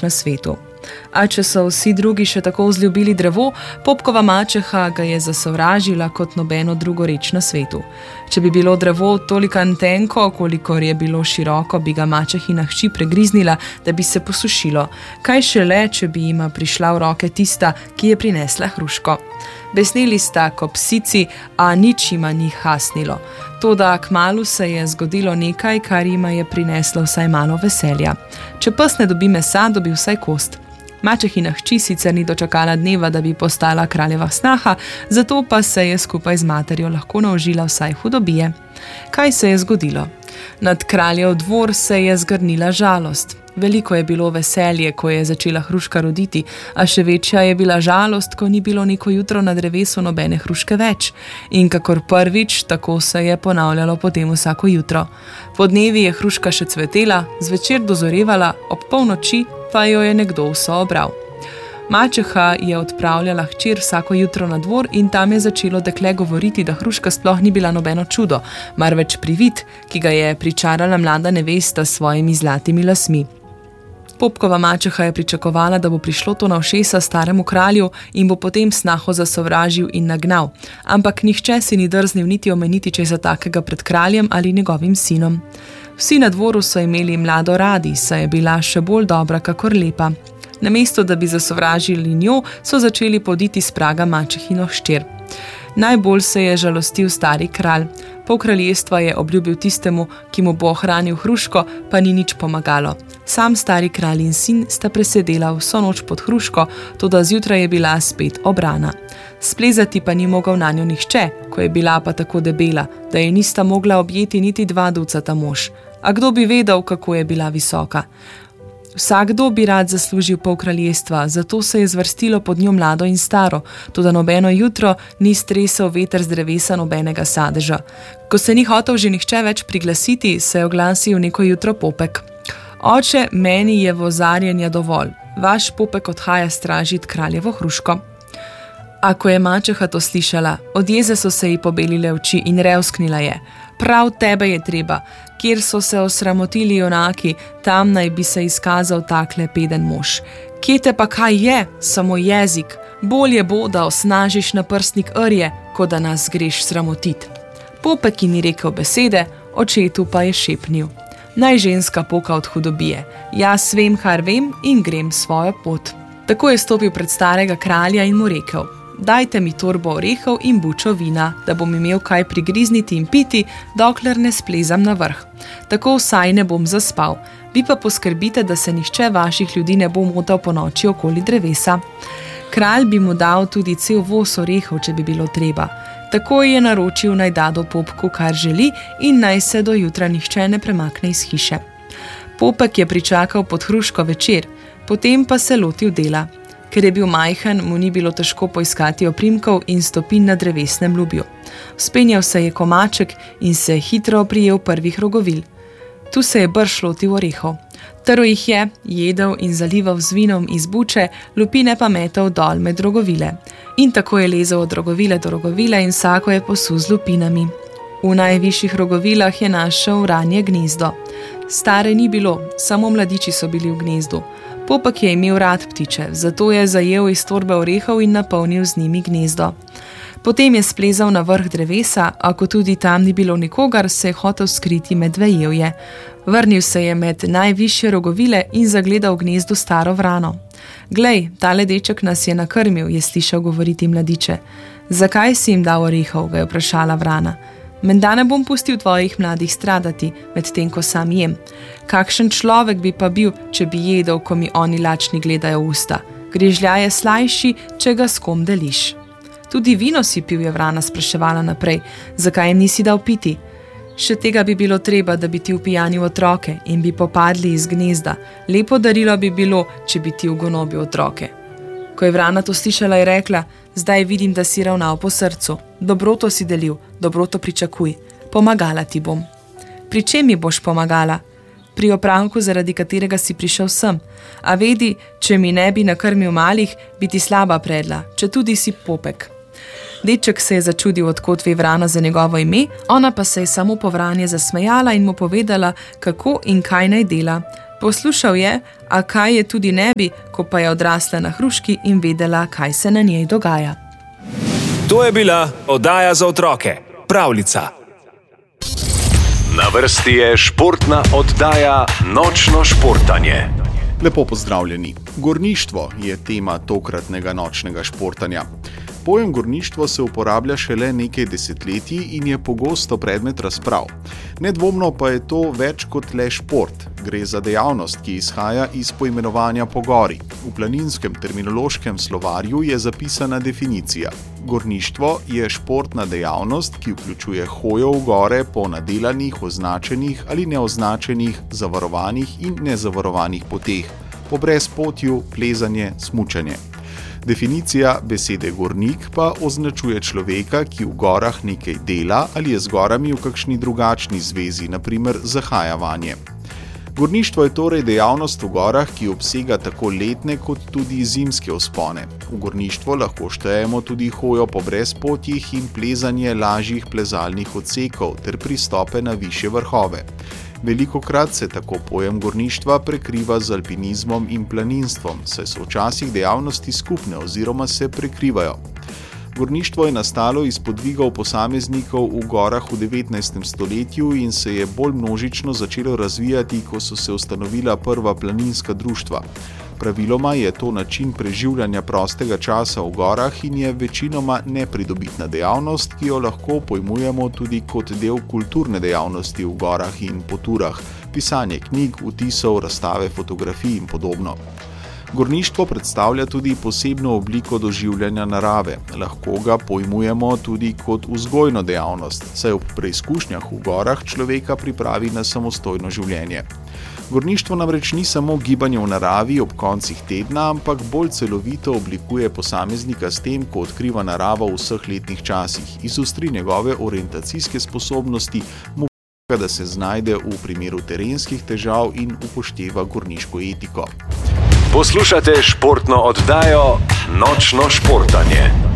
na svetu. A če so vsi drugi še tako vzljubili drevo, Popkova mačeha ga je zasovražila kot nobeno drugo reč na svetu. Če bi bilo drevo tolikan tenko, kolikor je bilo široko, bi ga mačehina hči pregriznila, da bi se posušilo. Kaj šele, če bi jima prišla v roke tista, ki je prinesla hruško. Besneli sta ko psici, a nič jima ni hasnilo. Toda kmalu se je zgodilo nekaj, kar jima je prineslo vsaj malo veselja. Če pes ne dobi mesa, dobi vsaj kost. Mačehina hči sicer ni dočakala dneva, da bi postala kraljeva snaha, zato pa se je skupaj z materjo lahko naužila vsaj hudobije. Kaj se je zgodilo? Nad kraljev dvor se je zgrnila žalost. Veliko je bilo veselje, ko je začela hruška roditi, a še večja je bila žalost, ko ni bilo neko jutro na drevesu nobene hruške več. In kakor prvič, tako se je ponavljalo potem vsako jutro. Podnevi je hruška še cvetela, zvečer dozorevala, ob polnoči pa jo je nekdo vso obral. Mačeha je odpravljala hčer vsako jutro na dvor in tam je začelo dekle govoriti, da hruška sploh ni bila nobeno čudo, marveč privid, ki ga je pričarala mlada nevesta s svojimi zlatimi lasmi. Popkova mačeha je pričakovala, da bo prišlo to na ušesa staremu kralju in bo potem snaho zasovražil in nagnal, ampak nihče si ni drznil niti omeniti česa takega pred kraljem ali njegovim sinom. Vsi na dvoru so imeli mlado radi, saj je bila še bolj dobra kakor lepa. Namesto, da bi zasovražili njo, so začeli poditi s praga mačehino hčer. Najbolj se je žalostil stari kralj. Pol kraljestva je obljubil tistemu, ki mu bo ohranil hruško, pa ni nič pomagalo. Sam stari kralj in sin sta presedela vso noč pod hruško, toda zjutraj je bila spet obrana. Splezati pa ni mogel nanjo nihče, ko je bila pa tako debela, da je nista mogla objeti niti 2 ducata mož. A kdo bi vedel, kako je bila visoka? Vsakdo bi rad zaslužil pol kraljestva, zato se je zvrstilo pod njo mlado in staro, toda nobeno jutro ni stresel veter z drevesa nobenega sadeža. Ko se ni hotel že nihče več priglasiti, se je oglasil neko jutro Popek. Oče, meni je vozarjenja dovolj, vaš Popek odhaja stražit kraljevo hruško. A ko je mačeha to slišala, od jeze so se ji pobelile oči in revsknila je. Prav tebe je treba, kjer so se osramotili junaki, tam naj bi se izkazal takle peden mož. Kje te pa kaj je, samo jezik, bolje bo, da osnažiš na prstnik rje, kot da nas greš sramotit. Popek ji ni rekel besede, očetu pa je šepnil. Naj ženska poka od hudobije, jaz vem, kar vem in grem svojo pot. Tako je stopil pred starega kralja in mu rekel: dajte mi torbo orehov in bučo vina, da bom imel kaj prigrizniti in piti, dokler ne splezam na vrh. Tako vsaj ne bom zaspal. Vi pa poskrbite, da se nihče vaših ljudi ne bo motal po noči okoli drevesa. Kralj bi mu dal tudi cel voz orehov, če bi bilo treba. Tako je naročil, naj da do Popku, kar želi, in naj se do jutra nihče ne premakne iz hiše. Popek je pričakal pod hruško večer, potem pa se lotil dela. Ker je bil majhen, mu ni bilo težko poiskati oprimkov in stopinj na drevesnem lubju. Vzpenjal se je komaček in se hitro oprijel prvih rogovil. Tu se je brž lotil orehov. Trl jih je, jedel in zalival z vinom iz buče, lupine pa metal dol med rogovile. In tako je lezel od rogovile do rogovile in vsako je posul z lupinami. V najvišjih rogovilah je našel vranje gnezdo. Stare ni bilo, samo mladiči so bili v gnezdu. Popek je imel rad ptiče, zato je zajel iz torbe orehov in napolnil z njimi gnezdo. Potem je splezal na vrh drevesa, a ko tudi tam ni bilo nikogar, se je hotel skriti med vejevje. Vrnil se je med najvišje rogovile in zagledal v gnezdu staro vrano. Glej, tale deček nas je nakrmil, je slišal govoriti mladiče. Zakaj si jim dal orehov, ga je vprašala vrana. Menda ne bom pustil tvojih mladih stradati, medtem ko sam jem. Kakšen človek bi pa bil, če bi jedel, ko mi oni lačni gledajo v usta. Grižlja je slajši, če ga s kom deliš. Tudi vino si pil, je vrana spraševala naprej. Zakaj jim nisi dal piti? Še tega bi bilo treba, da bi ti upijanil otroke in bi popadli iz gnezda. Lepo darilo bi bilo, če bi ti ugonobil otroke. Ko je vrana to slišala, je rekla: zdaj vidim, da si ravnal po srcu. Dobroto si delil, dobroto pričakuj. Pomagala ti bom. Pri čem mi boš pomagala? Pri opravku, zaradi katerega si prišel sem. A vedi, če mi ne bi nakrmil malih, bi ti slaba predla, če tudi si Popek. Deček se je začudil, odkot ve vrana za njegovo ime, ona pa se je samo po vranje zasmejala in mu povedala, kako in kaj naj dela. Poslušal je, a kaj je tudi ne bi, ko pa je odrasla na hruški in vedela, kaj se na njej dogaja. To je bila oddaja za otroke, Pravljica. Na vrsti je športna oddaja Nočno športanje. Lepo pozdravljeni. Gorništvo je tema tokratnega nočnega športanja. Pojem gorništvo se uporablja šele nekaj desetletij in je pogosto predmet razprav. Nedvomno pa je to več kot le šport. Gre za dejavnost, ki izhaja iz poimenovanja pogori. V planinskem terminološkem slovarju je zapisana definicija. Gorništvo je športna dejavnost, ki vključuje hojo v gore po nadelanih, označenih ali neoznačenih, zavarovanih in nezavarovanih poteh, po brezpotju, plezanje, smučanje. Definicija besede gornik pa označuje človeka, ki v gorah nekaj dela ali je z gorami v kakšni drugačni zvezi, na primer zahaja vanje. Gorništvo je torej dejavnost v gorah, ki obsega tako letne kot tudi zimske vzpone. V gorništvo lahko štejemo tudi hojo po brezpotjih in plezanje lažjih plezalnih odsekov ter pristope na višje vrhove. Velikokrat se tako pojem gorništva prekriva z alpinizmom in planinstvom, saj so včasih dejavnosti skupne oziroma se prekrivajo. Gorništvo je nastalo iz podvigov posameznikov v gorah v 19. stoletju in se je bolj množično začelo razvijati, ko so se ustanovila prva planinska društva. Praviloma je to način preživljanja prostega časa v gorah in je večinoma nepridobitna dejavnost, ki jo lahko pojmujemo tudi kot del kulturne dejavnosti v gorah in po turah, pisanje knjig, vtisov, razstave, fotografij in podobno. Gorništvo predstavlja tudi posebno obliko doživljanja narave. Lahko ga pojmujemo tudi kot vzgojno dejavnost, saj ob preizkušnjah v gorah človeka pripravi na samostojno življenje. Gorništvo namreč ni samo gibanje v naravi ob koncih tedna, ampak bolj celovito oblikuje posameznika s tem, ko odkriva naravo v vseh letnih časih, izostri njegove orientacijske sposobnosti, mu pomaga, da se znajde v primeru terenskih težav in upošteva gorniško etiko. Poslušate športno oddajo Nočno športanje.